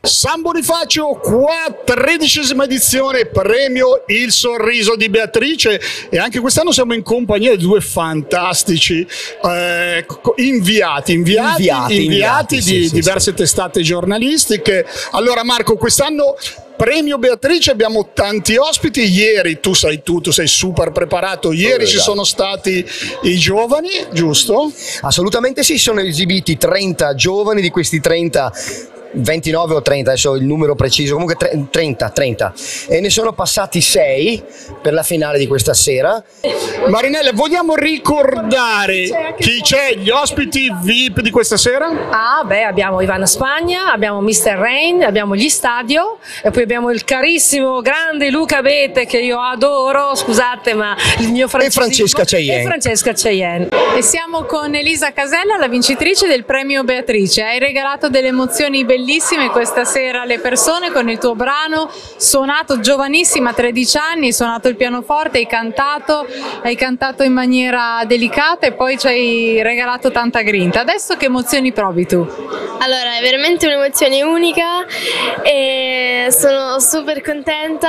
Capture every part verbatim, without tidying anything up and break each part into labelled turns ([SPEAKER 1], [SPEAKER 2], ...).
[SPEAKER 1] San Bonifacio, qua tredicesima edizione, premio Il Sorriso di Beatrice, e anche quest'anno siamo in compagnia di due fantastici eh, inviati, inviati, inviati,
[SPEAKER 2] inviati,
[SPEAKER 1] inviati di
[SPEAKER 2] sì, sì,
[SPEAKER 1] diverse
[SPEAKER 2] sì.
[SPEAKER 1] testate giornalistiche. Allora Marco, quest'anno premio Beatrice, abbiamo tanti ospiti. Ieri, tu sai tu, tu sei super preparato, ieri oh, ci sono stati i giovani, giusto?
[SPEAKER 2] Assolutamente sì, sono esibiti trenta giovani, di questi trenta ventinove o trenta, adesso il numero preciso, comunque trenta, trenta, e ne sono passati sei per la finale di questa sera.
[SPEAKER 1] Marinella, vogliamo ricordare chi c'è, gli ospiti V I P di questa sera?
[SPEAKER 3] Ah beh, abbiamo Ivana Spagna, abbiamo mister Rain, abbiamo gli Stadio e poi abbiamo il carissimo grande Luca Abete, che io adoro, scusate ma il mio francesismo,
[SPEAKER 2] e Francesca Cheyenne.
[SPEAKER 3] e Francesca Cheyenne.
[SPEAKER 4] E siamo con Elisa Casella, la vincitrice del premio Beatrice. Hai regalato delle emozioni bellissime bellissime questa sera alle persone con il tuo brano, suonato giovanissima, tredici anni, hai suonato il pianoforte, hai cantato, hai cantato in maniera delicata e poi ci hai regalato tanta grinta. Adesso che emozioni provi tu?
[SPEAKER 5] Allora, è veramente un'emozione unica e sono super contenta,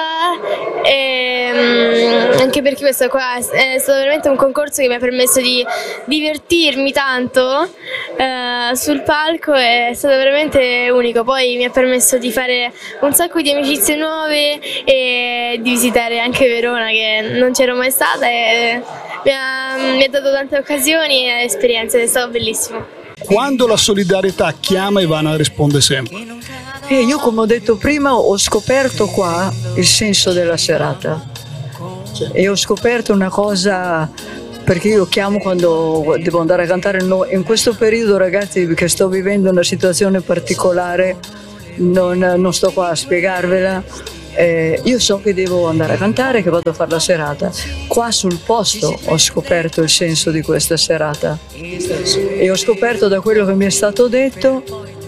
[SPEAKER 5] e, anche perché questo qua è stato veramente un concorso che mi ha permesso di divertirmi tanto eh, sul palco, è stato veramente unico. Poi mi ha permesso di fare un sacco di amicizie nuove e di visitare anche Verona, che non c'ero mai stata, e mi ha, mi ha dato tante occasioni e esperienze, è stato bellissimo.
[SPEAKER 1] Quando la solidarietà chiama, Ivana risponde sempre.
[SPEAKER 6] E io, come ho detto prima, ho scoperto qua il senso della serata e ho scoperto una cosa, perché io chiamo quando devo andare a cantare. No, in questo periodo, ragazzi, che sto vivendo una situazione particolare, non, non sto qua a spiegarvela. Eh, io so che devo andare a cantare, che vado a fare la serata. Qua sul posto ho scoperto il senso di questa serata e ho scoperto da quello che mi è stato detto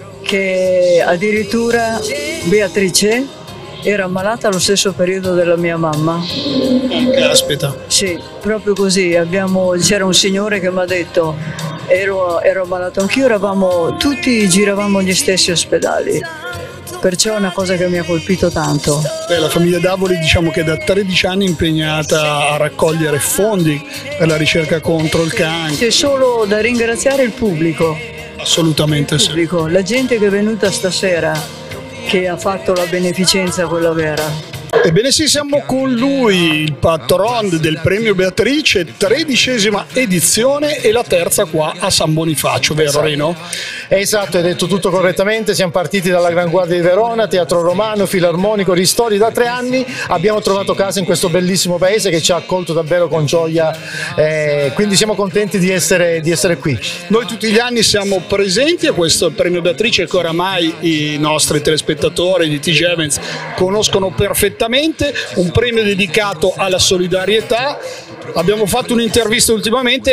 [SPEAKER 6] che addirittura Beatrice era ammalata allo stesso periodo della mia mamma.
[SPEAKER 1] Caspita.
[SPEAKER 6] Sì, proprio così. Abbiamo, c'era un signore che mi ha detto ero, ero ammalato anch'io, eravamo tutti, giravamo gli stessi ospedali. Perciò è una cosa che mi ha colpito tanto.
[SPEAKER 1] Beh, la famiglia Davoli, diciamo che da tredici anni è impegnata a raccogliere fondi per la ricerca contro il cancro.
[SPEAKER 6] C'è solo da ringraziare il pubblico.
[SPEAKER 1] Assolutamente
[SPEAKER 6] il pubblico, sì. La gente che è venuta stasera, che ha fatto la beneficenza quella vera.
[SPEAKER 1] Ebbene sì, siamo con lui, il patron del premio Beatrice, tredicesima edizione e la terza qua a San Bonifacio, vero
[SPEAKER 7] esatto.
[SPEAKER 1] Rino?
[SPEAKER 7] Esatto, hai detto tutto correttamente, siamo partiti dalla Gran Guardia di Verona, Teatro Romano, Filarmonico, Ristori. Da tre anni abbiamo trovato casa in questo bellissimo paese che ci ha accolto davvero con gioia, eh, quindi siamo contenti di essere, di essere qui.
[SPEAKER 1] Noi tutti gli anni siamo presenti a questo premio Beatrice, che oramai i nostri telespettatori di T G Events conoscono perfettamente. Un premio dedicato alla solidarietà. Abbiamo fatto un'intervista ultimamente